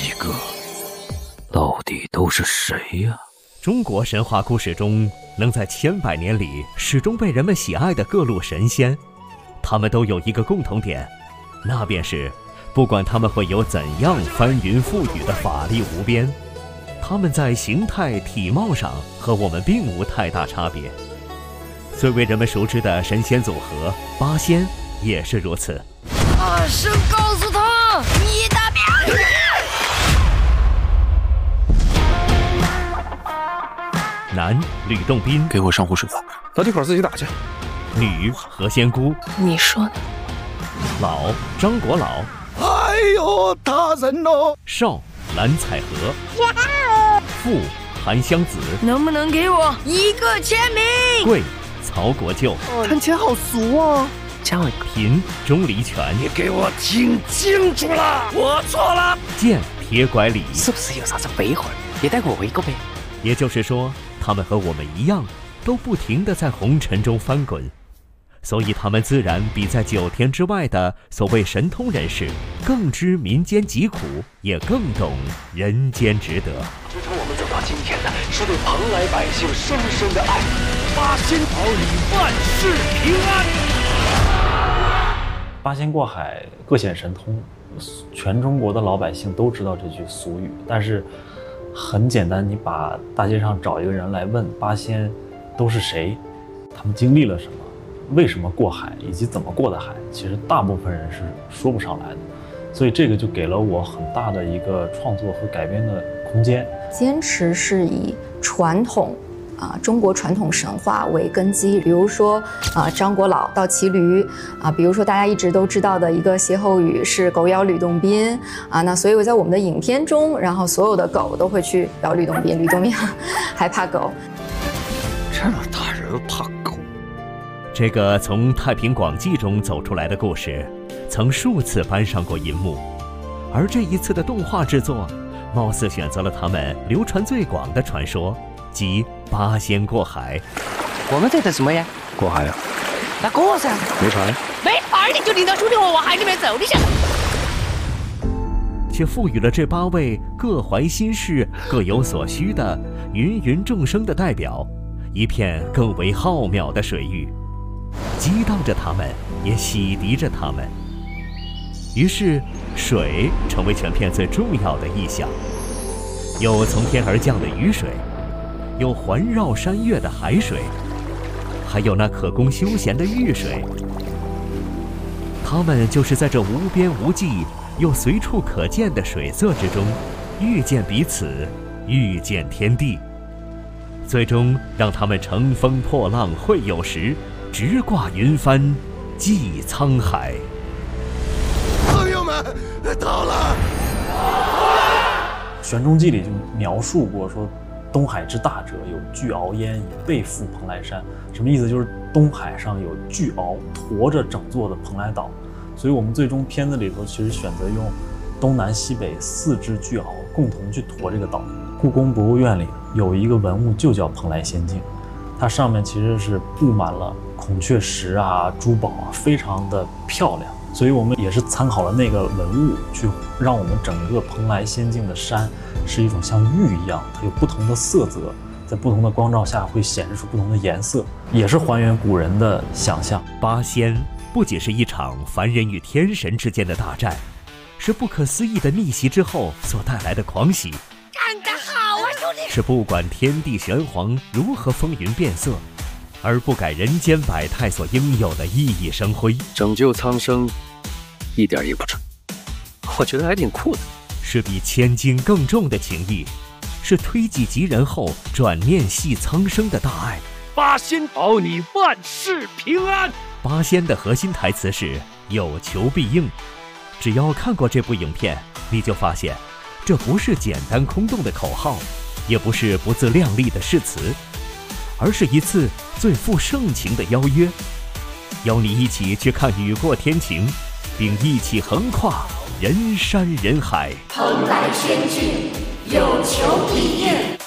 几个到底都是谁呀？ 中国神话故事中能在千百年里始终被人们喜爱的各路神仙，他们都有一个共同点，那便是不管他们会有怎样翻云覆雨的法力无边，他们在形态体貌上和我们并无太大差别。最为人们熟知的神仙组合八仙也是如此。 大声告诉他，你大便！ 男吕洞宾， 给我上壶水吧， 老弟口自己打去。 女何仙姑， 你说呢？ 老张国老， 哎呦，大人哦！ 少蓝采和，富韩湘子， 能不能给我一个签名？ 贵曹国舅， 谈钱好俗哦。 姜伟， 贫钟离权， 你给我听清楚了，我错了。 贱铁拐李， 是不是有啥子背后也带我一个呗？ 也就是说，他们和我们一样，都不停地在红尘中翻滚，所以他们自然比在9天之外的所谓神通人士更知民间疾苦，也更懂人间值得。 支撑我们走到今天的是对蓬莱百姓深深的爱。八仙保你万事平安。 八仙过海，各显神通，全中国的老百姓都知道这句俗语，但是很简单，你把大街上找一个人来问八仙都是谁，他们经历了什么，为什么过海，以及怎么过的海，其实大部分人是说不上来的。所以这个就给了我很大的一个创作和改编的空间。 坚持是以传统中国传统神话为根基，比如说张国老盗骑驴比如说大家一直都知道的一个歇后语是狗咬吕洞宾那所以我在我们的影片中，然后所有的狗都会去咬吕洞宾，吕洞宾还怕狗。 这么大人怕狗？ 这个从《太平广记》中走出来的故事，曾数次搬上过银幕，而这一次的动画制作，貌似选择了他们流传最广的传说，即八仙过海。 我们在等什么呀？ 过海啊？ 那过噻。 没船？ 没船你就领着兄弟我往海里面走，你想？ 却赋予了这8位各怀心事、各有所需的芸芸众生的代表一片更为浩渺的水域，激荡着他们，也洗涤着他们。于是，水成为全片最重要的意象。有从天而降的雨水，有环绕山岳的海水，还有那可供休闲的浴水。他们就是在这无边无际又随处可见的水色之中，遇见彼此，遇见天地，最终让他们乘风破浪会有时，直挂云帆济沧海。 朋友们，到了！ 《玄中记》里就描述过说，东海之大者，有巨鳌焉，以背负蓬莱山。什么意思？就是东海上有巨鳌驮着整座的蓬莱岛。所以我们最终片子里头其实选择用东南西北4只巨鳌共同去驮这个岛。故宫博物院里有一个文物就叫蓬莱仙境，它上面其实是布满了孔雀石珠宝非常的漂亮。所以我们也是参考了那个文物，去让我们整个蓬莱仙境的山是一种像玉一样，它有不同的色泽，在不同的光照下会显示出不同的颜色，也是还原古人的想象。 八仙不仅是一场凡人与天神之间的大战，是不可思议的逆袭之后所带来的狂喜。 干得好啊，兄弟！ 是不管天地玄黄如何风云变色，而不改人间百态所应有的熠熠生辉。 拯救苍生，一点也不蠢，我觉得还挺酷的。 是比千金更重的情谊，是推己及人后转念系苍生的大爱。 八仙保你万事平安。 八仙的核心台词是有求必应。只要看过这部影片，你就发现这不是简单空洞的口号，也不是不自量力的誓词，而是一次最富盛情的邀约，邀你一起去看雨过天晴，并一起横跨人山人海。 蓬莱仙境有求必应。